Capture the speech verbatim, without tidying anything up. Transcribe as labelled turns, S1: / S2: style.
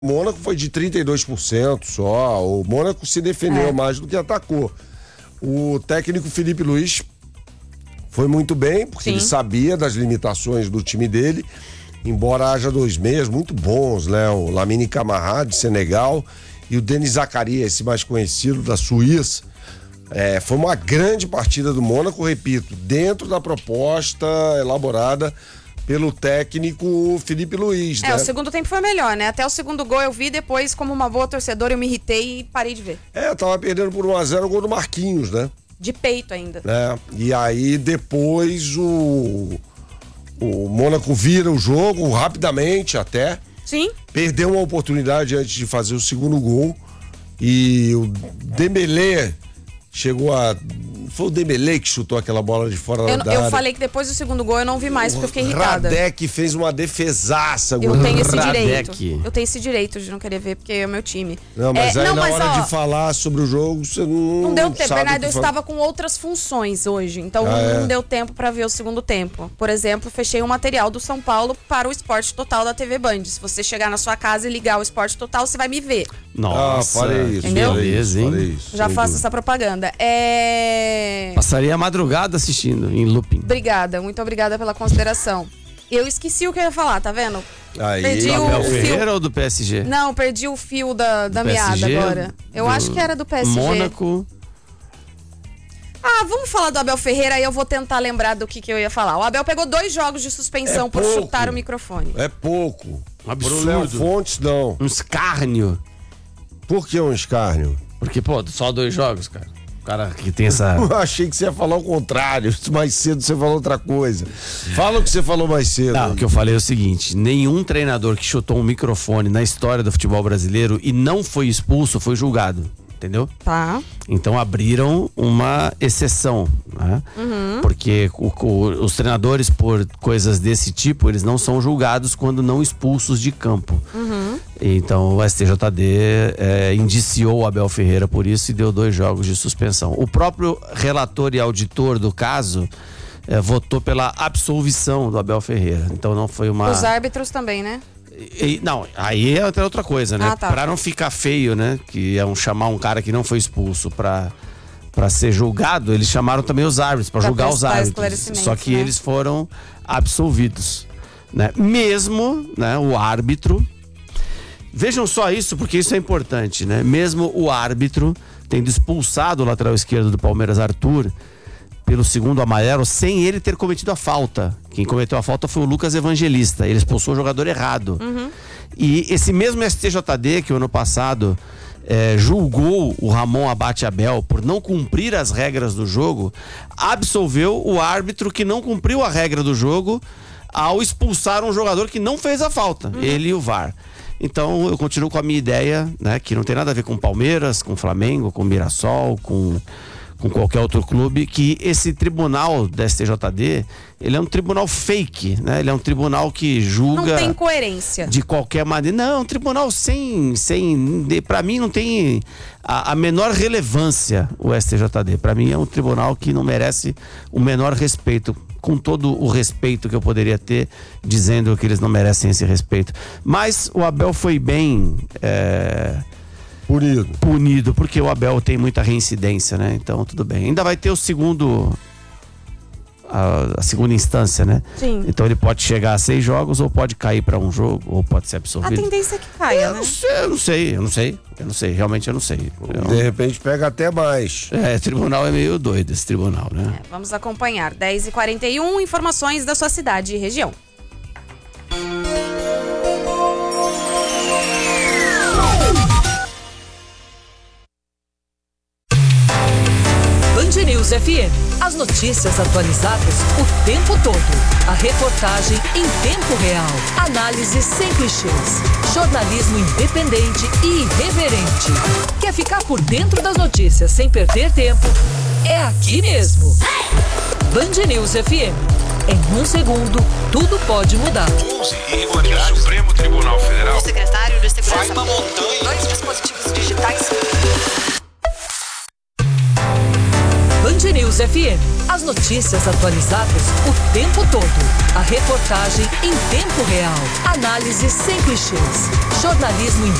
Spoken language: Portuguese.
S1: O Mônaco foi de trinta e dois por cento só. O Mônaco se defendeu é. mais do que atacou. O técnico Felipe Luiz foi muito bem, porque Sim. ele sabia das limitações do time dele, embora haja dois meias muito bons, né? O Lamine Camara, de Senegal, e o Denis Zakaria, esse mais conhecido da Suíça. É, foi uma grande partida do Mônaco, repito, dentro da proposta elaborada pelo técnico Felipe Luiz,
S2: É,
S1: né?
S2: o segundo tempo foi melhor, né? Até o segundo gol eu vi, depois, como uma boa torcedora, eu me irritei e parei de ver.
S1: É, tava perdendo por um a zero o gol do Marquinhos, né?
S2: De peito ainda.
S1: É, e aí depois o, o Mônaco vira o jogo rapidamente até.
S2: Sim.
S1: Perdeu uma oportunidade antes de fazer o segundo gol. E o Dembélé chegou a... Foi o Dembélé que chutou aquela bola de fora
S2: eu,
S1: da
S2: eu
S1: área.
S2: falei que depois do segundo gol eu não vi mais, porque eu fiquei irritada.
S1: O Radek fez uma defesaça.
S2: Eu tenho esse
S1: Radek.
S2: direito. Eu tenho esse direito de não querer ver, porque é o meu time.
S1: Não, mas
S2: é,
S1: aí
S2: não,
S1: na
S2: mas,
S1: hora
S2: ó,
S1: de falar sobre o jogo, você não
S2: Não deu tempo,
S1: sabe
S2: Bernardo, eu
S1: fala.
S2: estava com outras funções hoje, então
S1: Ah,
S2: não
S1: é?
S2: deu tempo para ver o segundo tempo. Por exemplo, fechei um material do São Paulo para o Esporte Total da T V Band. Se você chegar na sua casa e ligar o Esporte Total, você vai me ver.
S1: Nossa, ah, falei isso,
S2: entendeu?
S1: falei isso,
S3: hein?
S1: falei isso,
S2: Já
S1: sem
S2: faço
S1: dúvida.
S2: essa propaganda. É...
S3: Passaria a madrugada assistindo, em looping.
S2: Obrigada, muito obrigada pela consideração. Eu esqueci o que eu ia falar, tá vendo?
S1: Aí,
S2: Perdi
S3: Do
S2: o
S3: Abel
S2: fio.
S3: Ferreira ou do P S G?
S2: Não, perdi o fio da, da
S3: Do
S2: meada
S3: P S G,
S2: agora. Eu
S3: do
S2: acho que era do P S G.
S3: Mônaco.
S2: Ah, vamos falar do Abel Ferreira e eu vou tentar lembrar do que, que eu ia falar. O Abel pegou dois jogos de suspensão
S1: É
S2: por
S1: pouco.
S2: chutar o microfone.
S1: É pouco.
S3: Um absurdo.
S1: Pro Léo Fontes, não.
S3: Um escárnio.
S1: Por que um escárnio?
S3: Porque, pô, só dois jogos, cara. O cara que tem essa...
S1: Eu achei que você ia falar o contrário. Mais cedo você falou outra coisa. Fala o que você falou mais cedo.
S3: Não, o que eu falei é o seguinte: nenhum treinador que chutou um microfone na história do futebol brasileiro e não foi expulso foi julgado. Entendeu?
S2: Tá.
S3: Então abriram uma exceção, né?
S2: Uhum.
S3: Porque o, o, os treinadores, por coisas desse tipo, eles não são julgados quando não expulsos de campo.
S2: Uhum.
S3: Então o S T J D é, indiciou o Abel Ferreira por isso e deu dois jogos de suspensão. O próprio relator e auditor do caso é, votou pela absolvição do Abel Ferreira. Então não foi uma...
S2: Os árbitros também, né?
S3: E, não, aí é até outra coisa, né?
S2: Ah, tá.
S3: Pra não ficar feio, né? Que é um chamar um cara que não foi expulso pra, pra ser julgado, eles chamaram também os árbitros, pra,
S2: Pra
S3: julgar os
S2: prestar
S3: árbitros.
S2: esclarecimentos,
S3: Só que
S2: né?
S3: eles foram absolvidos, né? Mesmo, né, o árbitro... Vejam só isso, porque isso é importante, né? Mesmo o árbitro tendo expulsado o lateral esquerdo do Palmeiras, Arthur, pelo segundo amarelo, sem ele ter cometido a falta. Quem cometeu a falta foi o Lucas Evangelista. Ele expulsou o jogador errado.
S2: Uhum.
S3: E esse mesmo S T J D, que o ano passado é, julgou o Ramon Abate Abel por não cumprir as regras do jogo, absolveu o árbitro que não cumpriu a regra do jogo ao expulsar um jogador que não fez a falta. Uhum. Ele e o V A R. Então eu continuo com a minha ideia, né, que não tem nada a ver com Palmeiras, com Flamengo, com Mirassol, com... com qualquer outro clube, que esse tribunal da S T J D, ele é um tribunal fake, né? Ele é um tribunal que julga...
S2: Não tem coerência.
S3: De qualquer maneira. Não, é um tribunal sem... sem pra mim não tem a, a menor relevância o S T J D. Pra mim é um tribunal que não merece o menor respeito, com todo o respeito que eu poderia ter, dizendo que eles não merecem esse respeito. Mas o Abel foi bem... É...
S1: Punido.
S3: Punido, porque o Abel tem muita reincidência, né? Então, tudo bem. Ainda vai ter o segundo... A, a segunda instância, né?
S2: Sim.
S3: Então ele pode chegar a seis jogos, ou pode cair para um jogo, ou pode ser
S2: A
S3: absolvido.
S2: tendência é que caia,
S3: eu
S2: né?
S3: não sei, eu não sei, eu não sei. Eu não sei, realmente eu não sei. Eu...
S1: De repente pega até mais.
S3: É, tribunal é meio doido esse tribunal, né?
S2: É, vamos acompanhar. dez e quarenta e um, informações da sua cidade e região.
S4: Band News F M. As notícias atualizadas o tempo todo. A reportagem em tempo real. Análise sem clichês. Jornalismo independente e irreverente. Quer ficar por dentro das notícias sem perder tempo? É aqui mesmo. Band News F M. Em um segundo, tudo pode mudar.
S5: onze irregularidades. O Supremo Tribunal Federal.
S6: O secretário de Segurança.
S5: Vai uma montanha.
S6: Dois dispositivos digitais.
S4: Band News F M. As As notícias atualizadas o tempo todo. A reportagem em tempo real. Análise sem clichês. Jornalismo